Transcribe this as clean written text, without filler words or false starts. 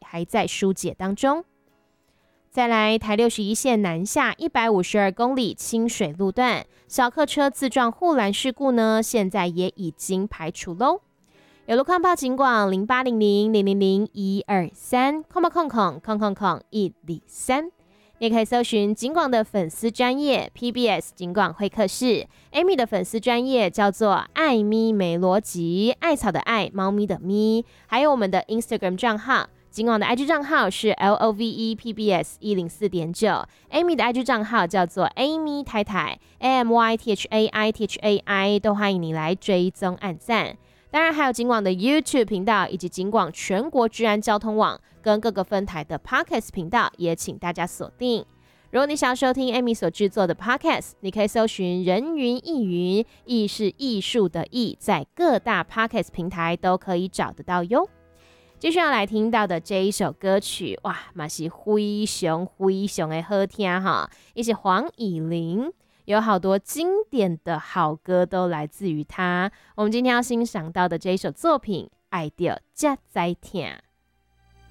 还在疏解当中。再来，台61线南下152公里清水路段小客车自撞护栏事故呢，现在也已经排除喽。有路况报警广0800000123，123，你也可以搜寻警广的粉丝专页 PBS 警广会客室 ，Amy 的粉丝专页叫做艾咪没逻辑，艾草的艾，猫咪的咪，还有我们的 Instagram 账号。警广的 IG 账号是 LOVE PBS104.9，Amy 的 IG 账号叫做 Amy 太太 AMYTHAI， 都欢迎你来追踪按赞。当然还有警广的 YouTube 频道，以及警广全国治安交通网跟各个分台的 Podcast 频道，也请大家锁定。如果你想要收听 Amy 所制作的 Podcast， 你可以搜寻人云亦云，亦是艺术的艺，在各大 Podcast 平台都可以找得到哟。接下来听到的这一首歌曲，哇，嘛是非常的好听哈，也是黄以玲，有好多经典的好歌都来自于她。我们今天要欣赏到的这一首作品，爱到才知听。